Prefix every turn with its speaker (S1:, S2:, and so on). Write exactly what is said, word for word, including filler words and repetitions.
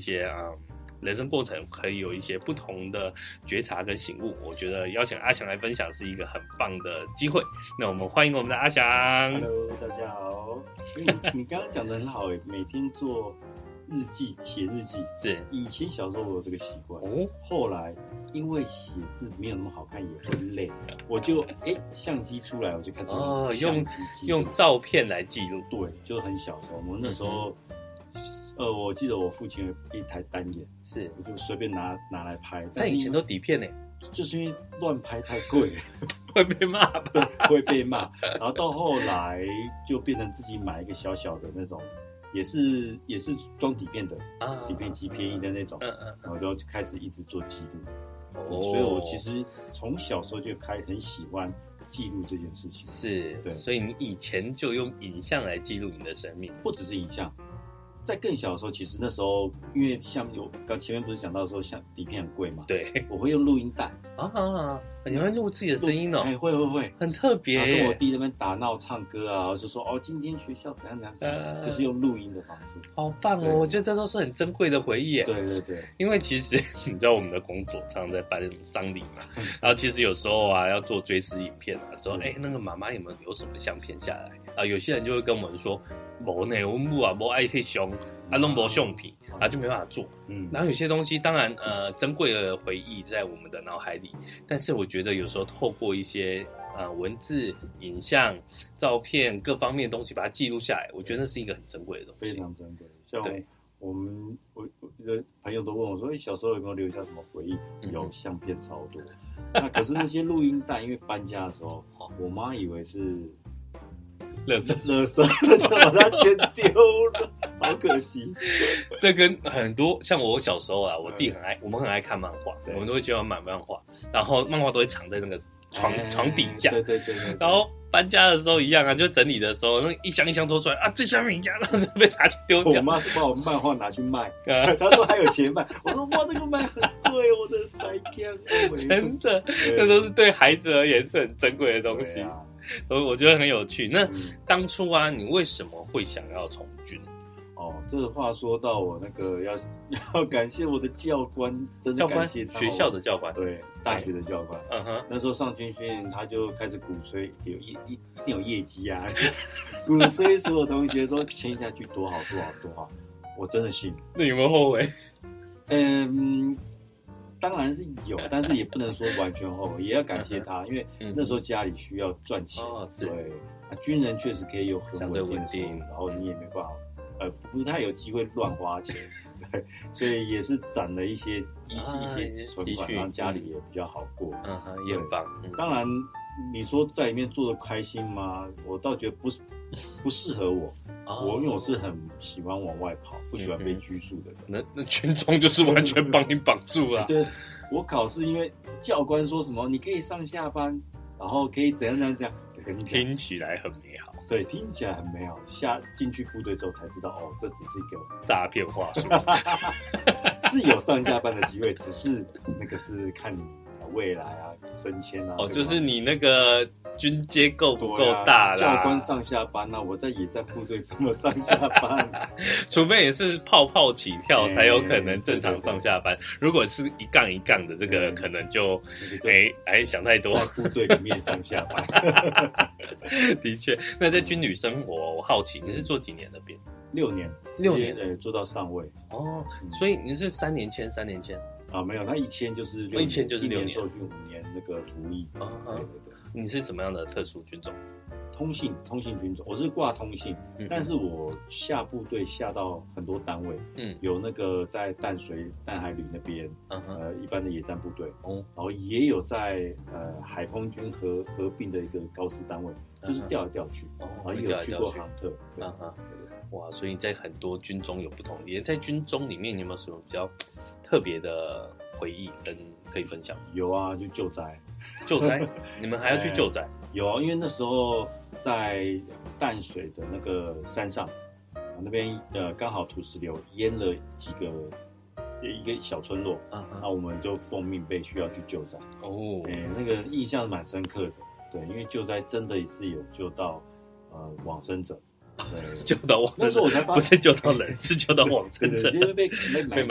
S1: 些啊、嗯、人生过程可以有一些不同的觉察跟醒悟。我觉得邀请阿翔来分享是一个很棒的机会。那我们欢迎我们的阿翔。
S2: Hello， 大家好。因为你你刚刚讲的很好诶，每天做日记，写日记。
S1: 是，
S2: 以前小时候我有这个习惯，
S1: 哦，
S2: 后来因为写字没有那么好看，也会累，我就哎、相机出来，我就开始用相机记录、
S1: 哦、用照片来记录。
S2: 对，就很小时候，我们那时候，嗯、呃，我记得我父亲有一台单眼，
S1: 是，
S2: 我就随便拿拿来拍。
S1: 但以前都底片呢，
S2: 就是因为乱拍太贵了，
S1: 会被骂吧？
S2: 对，会被骂。然后到后来就变成自己买一个小小的那种。也是也是装底片的，啊、底片机便宜的那种，嗯嗯，然后就开始一直做记录，哦，所以我其实从小时候就开很喜欢记录这件事情，
S1: 是，对，所以你以前就用影像来记录你的生命，
S2: 不只是影像，在更小的时候，其实那时候因为像有刚前面不是讲到说像底片很贵嘛，
S1: 对，
S2: 我会用录音带
S1: 啊，你会录自己的声音哦，
S2: 哎，会会会，
S1: 很特别，
S2: 跟我弟那边打闹唱歌啊，就说哦，今天学校怎样怎样怎样，呃、就是用录音的方式，
S1: 好棒哦！我觉得这都是很珍贵的回忆耶。
S2: 对对对，因
S1: 为其实你知道我们的工作常常在办那种丧礼嘛，然后其实有时候啊要做追思影片啊，说哎、欸、那个妈妈有没有留什么相片下来啊？有些人就会跟我们说，没呢，我母啊没爱去相，啊弄没相片。啊，就没办法做。嗯，然后有些东西，当然，呃，珍贵的回忆在我们的脑海里，但是我觉得有时候透过一些呃文字、影像、照片各方面的东西，把它记录下来，我觉得那是一个很珍贵的东西，
S2: 非常珍贵。像我们我我的朋友都问我说：“哎、欸，小时候有没有留下什么回忆？”有，相片超多。那可是那些录音带，因为搬家的时候，我妈以为是。
S1: 垃圾，
S2: 垃圾，就把它全丢了，好可惜。
S1: 这跟很多像我小时候啊，我弟很爱，我们很爱看漫画，我们都会喜欢买漫画，然后漫画都会藏在那个床、哎、床底下，
S2: 对对 对, 对, 对。
S1: 然后搬家的时候一样啊，就整理的时候，那一箱一箱拖出来啊，这箱没家，然后就被拿去丢掉。
S2: 我妈是把我漫画拿去卖，她说还有钱卖，我说哇，这个卖很贵，我的塞腔，
S1: 真的，那都是对孩子而言是很珍贵的东西。所以我觉得很有趣。那当初啊，你为什么会想要从军？
S2: 哦，这个话说到我那个要要感谢我的教官，真的感谢他。
S1: 学校的教官，
S2: 对，大学的教官。嗯哼，那时候上军训练，他就开始鼓吹有一一一定有业绩啊，鼓吹所有同学说签下去多好多好多好，我真的信。
S1: 那有没有后悔？
S2: 嗯。当然是有，但是也不能说完全后悔，也要感谢他，因为那时候家里需要赚钱，哦、对，啊，军人确实可以有很稳定的收入，然后你也没办法，呃，不太有机会乱花钱，对，所以也是攒了一些一些、啊、一些存款，让家里也比较好过，
S1: 嗯哼，也很棒。嗯、
S2: 当然，你说在里面做的开心吗？我倒觉得不是不适合我。哦、我因为我是很喜欢往外跑，不喜欢被拘束的人。
S1: 嗯、那那军装就是完全帮你绑住啊！
S2: 对，我考试因为教官说什么你可以上下班，然后可以怎样怎样怎样，
S1: 听起来很美好。
S2: 对，听起来很美好。下进去部队之后才知道，哦，这只是一个
S1: 诈骗话术，
S2: 是有上下班的机会，只是那个是看你未来啊、升迁啊。
S1: 哦，就是你那个。军阶够不够大啦？
S2: 教官上下班啊，我在野战部队怎么上下班？
S1: 除非也是泡泡起跳，才有可能正常上下班。如果是一杠一杠的，这个可能就哎哎想太多。
S2: 在部队里面上下班，
S1: 的确。那在军旅生活，我好奇你是做几年的兵？
S2: 六年，
S1: 六年，
S2: 呃，做到上尉。
S1: 哦，所以你是三年签，三年签
S2: 啊？没有，他一签就是六年，
S1: 一签就是六年，
S2: 受训五年那个服役。啊，对对对。
S1: 你是什么样的特殊军种？
S2: 通信，通信军种。我是挂通信，嗯、但是我下部队下到很多单位，嗯，有那个在淡水淡海旅那边，嗯、呃，一般的野战部队，哦，然后也有在呃海空军合合并的一个高师单位，就是调来调去，哦，然后也有去过航特，
S1: 嗯哼，哇，所以在很多军中有不同，也在军中里面，你有没有什么比较特别的回忆跟可以分享？
S2: 有啊，就救灾。
S1: 救灾，你们还要去救灾？
S2: 有啊，因为那时候在淡水的那个山上，那边呃刚好土石流淹了几个一个小村落，那、uh-huh. 我们就奉命被需要去救灾。哦，哎，那个印象蛮深刻的，对，因为救灾真的是有救到呃往生者。
S1: 救到往生者，
S2: 那时候我才发现
S1: 不是救到人，是救到往生者，
S2: 对对，因为被被